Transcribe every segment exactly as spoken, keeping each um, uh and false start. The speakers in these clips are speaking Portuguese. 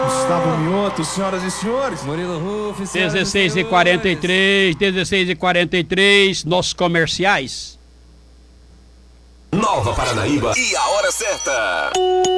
Gustavo Mioto, senhoras e senhores. Murilo Ruf, dezesseis e quarenta e três, dezesseis e quarenta e três, nossos comerciais. Nova Paranaíba e a hora certa.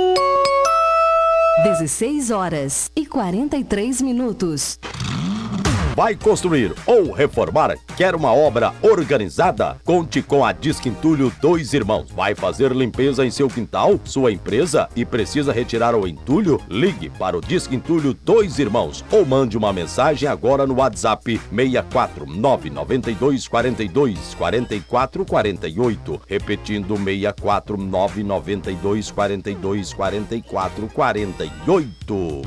dezesseis horas e quarenta e três minutos. Vai construir ou reformar? Quer uma obra organizada? Conte com a Disque Entulho Dois Irmãos. Vai fazer limpeza em seu quintal, sua empresa e precisa retirar o entulho? Ligue para o Disque Entulho Dois Irmãos ou mande uma mensagem agora no WhatsApp seis quatro nove nove dois quatro dois quatro quatro quatro oito. Repetindo seis quatro nove nove dois quatro dois quatro quatro quatro oito.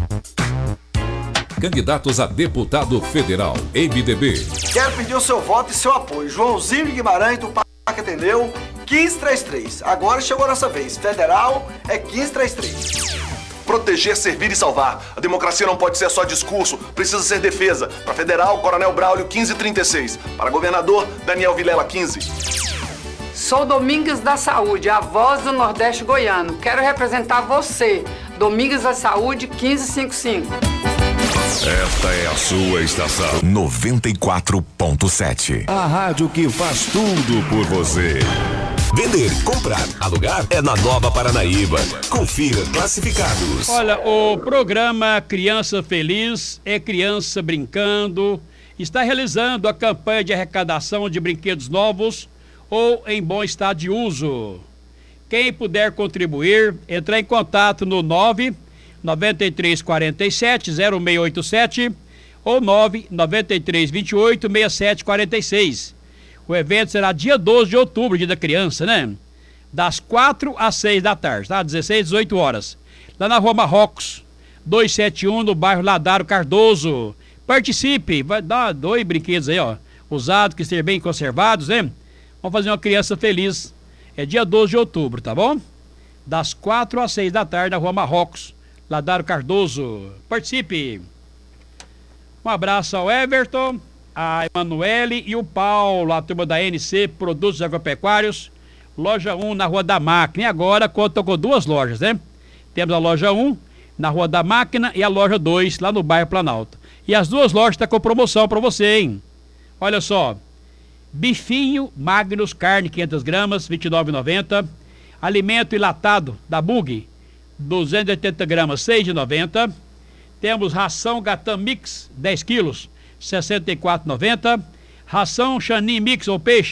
Candidatos a deputado federal, M D B. Quero pedir o seu voto e seu apoio. Joãozinho Guimarães, do Parque Ateneu, quinze trinta e três. Agora chegou a nossa vez. Federal é quinze trinta e três. Proteger, servir e salvar. A democracia não pode ser só discurso, precisa ser defesa. Para federal, Coronel Braulio, quinze trinta e seis. Para governador, Daniel Vilela, quinze. Sou Domingues da Saúde, a voz do Nordeste Goiano. Quero representar você. Domingues da Saúde, quinze cinquenta e cinco. Esta é a sua estação noventa e quatro ponto sete. A rádio que faz tudo por você. Vender, comprar, alugar é na Nova Paranaíba. Confira classificados. Olha, o programa Criança Feliz é criança brincando. Está realizando a campanha de arrecadação de brinquedos novos ou em bom estado de uso. Quem puder contribuir, entrar em contato no nove nove três quatro sete zero seis oito sete ou nove nove três dois oito seis sete quatro seis. O evento será dia doze de outubro, dia da criança, né? Das quatro às seis da tarde, tá? dezesseis, dezoito horas. Lá na Rua Marrocos, duzentos e setenta e um, no bairro Ladaro Cardoso. Participe, vai dar dois brinquedos aí, ó. Usados, que estejam bem conservados, né? Vamos fazer uma criança feliz. É dia doze de outubro, tá bom? Das quatro às seis da tarde, na Rua Marrocos. Ladaro Cardoso, participe. Um abraço ao Everton, a Emanuele e o Paulo, a turma da N C Produtos Agropecuários, loja um na Rua da Máquina. E agora conta com duas lojas, né? Temos a loja um na Rua da Máquina e a loja dois lá no bairro Planalto. E as duas lojas estão com promoção para você, hein? Olha só, bifinho Magnus carne quinhentas gramas, vinte e nove reais e noventa centavos. Alimento enlatado da Bug, duzentos e oitenta gramas, seis reais e noventa centavos. Temos ração Gatam Mix, dez quilos, sessenta e quatro reais e noventa centavos. Ração Chanin Mix ou peixe,